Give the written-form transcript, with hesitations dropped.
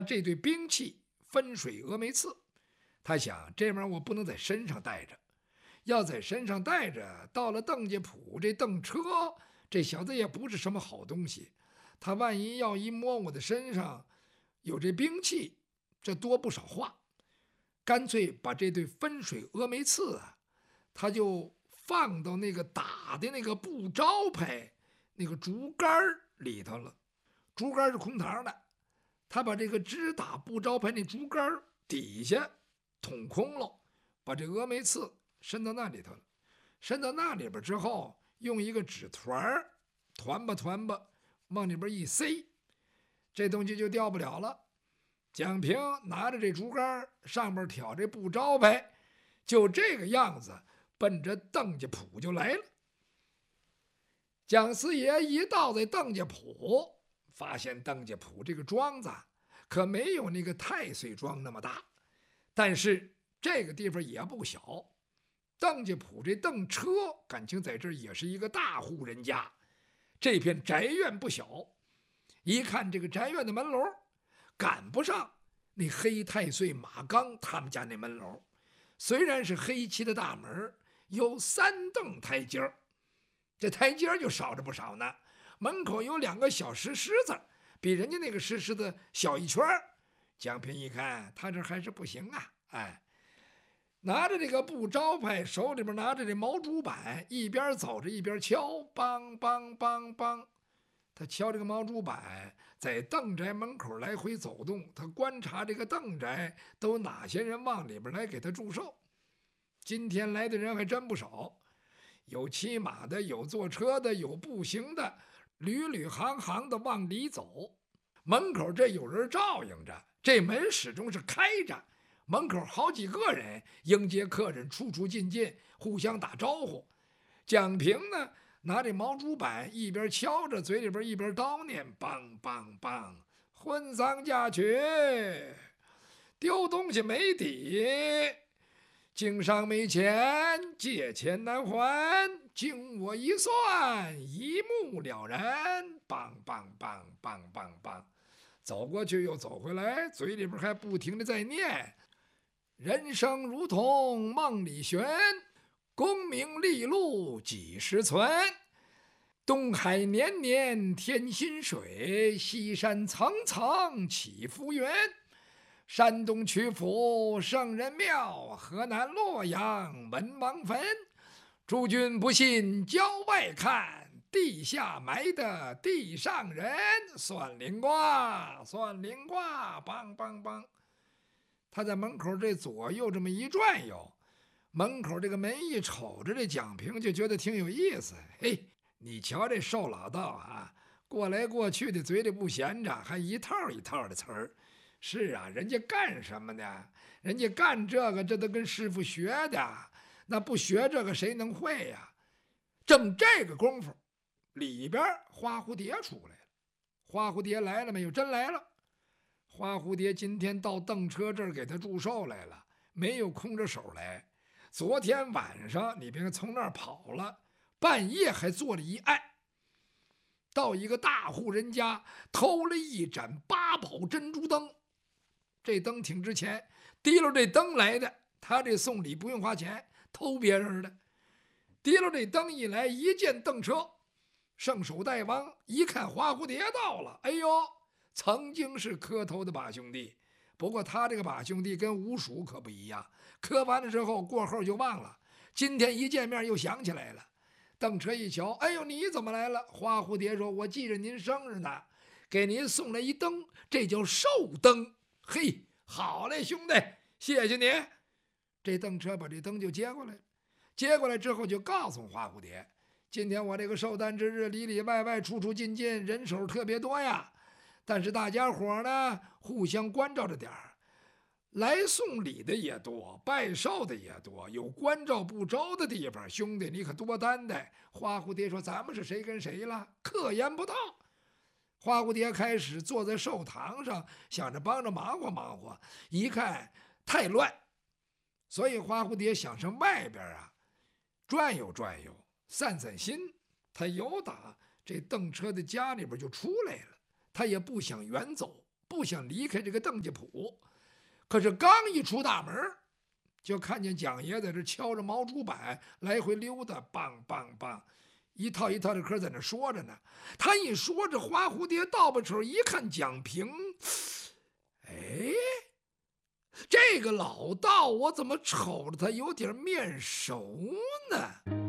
这对兵器分水峨眉刺。他想，这玩意儿我不能在身上带着，要在身上带着，到了邓家堡这邓车，这小子也不是什么好东西。他万一要一摸我的身上有这兵器，这多不少话。干脆把这对分水峨眉刺啊，他就放到那个打的那个布招牌那个竹竿里头了。竹竿是空膛的，他把这个直打布招牌那竹竿底下捅空了，把这峨眉刺伸到那里头了。伸到那里边之后，用一个纸团团吧团吧往里边一塞，这东西就掉不了了。蒋平拿着这竹竿，上面挑这布招牌，就这个样子奔着邓家堡就来了。蒋四爷一到在邓家堡，发现邓家堡这个庄子可没有那个太岁庄那么大，但是这个地方也不小。邓家堡这邓车感情在这儿也是一个大户人家，这片宅院不小。一看这个宅院的门楼，赶不上那黑太岁马刚他们家那门楼。虽然是黑漆的大门，有3蹬台阶儿，这台阶儿就少着不少呢。门口有2个小石狮子，比人家那个石狮子小一圈。蒋平一看，他这还是不行啊！哎，拿着这个布招牌，手里边拿着这毛竹板，一边走着一边敲，梆梆梆梆。他敲这个毛竹板，在邓宅门口来回走动，他观察这个邓宅都哪些人往里边来给他祝寿。今天来的人还真不少，有骑马的，有坐车的，有步行的，屡屡行行的往里走。门口这有人照应着，这门始终是开着，门口好几个人迎接客人，出出进进，互相打招呼。蒋平呢，拿这毛竹板一边敲着，嘴里边一边叨念：梆梆梆，婚丧嫁娶，丢东西没底，经商没钱，借钱难还，经我一算，一目了然。梆梆梆梆梆梆，走过去又走回来，嘴里边还不停的在念：人生如同梦里悬，功名利禄几时存？东海年年添新水，西山层层起伏原。山东曲阜圣人庙，河南洛阳文王坟。诸君不信郊外看，地下埋的地上人。算灵卦，算灵卦，梆梆梆。他在门口这左右这么一转悠，门口这个门一瞅着这蒋平，就觉得挺有意思。嘿，你瞧这瘦老道啊，过来过去的，嘴里不闲着，还一套一套的词儿。是啊，人家干什么呢？人家干这个，这都跟师傅学的，那不学这个谁能会呀？正这个功夫，里边花蝴蝶出来了。花蝴蝶来了没有？真来了。花蝴蝶今天到邓车这儿给他祝寿来了，没有空着手来。昨天晚上你别看从那儿跑了，半夜还做了一案，到一个大户人家偷了一盏8宝珍珠灯。这灯挺值钱，提溜这灯来的，他这送礼不用花钱，偷别人的。提溜这灯一来，一见邓车，圣手大王一看花蝴蝶到了，哎呦，曾经是磕头的把兄弟，不过他这个把兄弟跟吴蜀可不一样，磕完了之后过后就忘了，今天一见面又想起来了。邓车一瞧，哎呦，你怎么来了？花蝴蝶说：我记着您生日呢，给您送来一灯，这叫寿灯。嘿，好嘞，兄弟，谢谢你。这邓车把这灯就接过来了，接过来之后就告诉花蝴蝶，今天我这个寿诞之日，里里外外出出进进，人手特别多呀。但是大家伙呢，互相关照着点儿，来送礼的也多，拜寿的也多，有关照不周的地方，兄弟你可多担待。花蝴蝶说：咱们是谁跟谁了？可言不到。花蝴蝶开始坐在寿堂上，想着帮着忙活忙活，一看太乱，所以花蝴蝶想上外边啊转悠转悠，散散心。他由打这邓车的家里边就出来了，他也不想远走， 不想离开这个邓家铺。可是刚一出大门，就看见蒋爷在这敲着毛竹板来回溜达，梆梆梆，一套一套的嗑在那说着呢。他一说着，花蝴蝶倒把手一看蒋平，哎，这个老道我怎么瞅着他有点面熟呢？